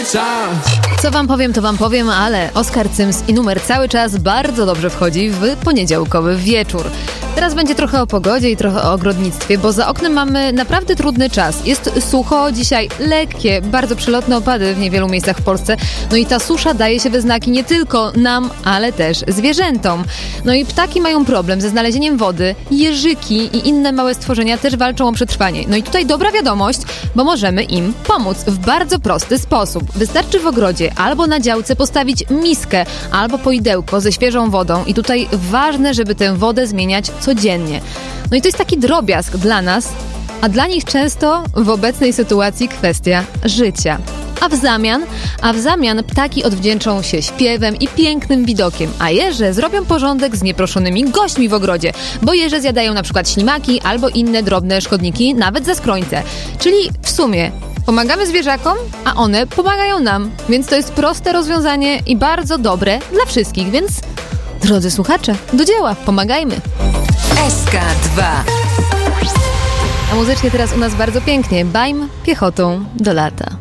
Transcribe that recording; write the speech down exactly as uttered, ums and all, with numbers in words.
Co wam powiem, to wam powiem, ale Oskar Cyms i numer cały czas bardzo dobrze wchodzi w poniedziałkowy wieczór. Teraz będzie trochę o pogodzie i trochę o ogrodnictwie, bo za oknem mamy naprawdę trudny czas. Jest sucho, dzisiaj lekkie, bardzo przelotne opady w niewielu miejscach w Polsce. No i ta susza daje się we znaki nie tylko nam, ale też zwierzętom. No i ptaki mają problem ze znalezieniem wody, jeżyki i inne małe stworzenia też walczą o przetrwanie. No i tutaj dobra wiadomość, bo możemy im pomóc w bardzo prosty sposób. Wystarczy w ogrodzie albo na działce postawić miskę albo poidełko ze świeżą wodą i tutaj ważne, żeby tę wodę zmieniać codziennie. No i to jest taki drobiazg dla nas, a dla nich często w obecnej sytuacji kwestia życia. A w zamian, a w zamian ptaki odwdzięczą się śpiewem i pięknym widokiem, a jeże zrobią porządek z nieproszonymi gośćmi w ogrodzie, bo jeże zjadają na przykład ślimaki albo inne drobne szkodniki, nawet zaskrońce. Czyli w sumie pomagamy zwierzakom, a one pomagają nam, więc to jest proste rozwiązanie i bardzo dobre dla wszystkich, więc drodzy słuchacze, do dzieła, pomagajmy! S K dwa. A muzycznie teraz u nas bardzo pięknie, Bajm piechotą do lata.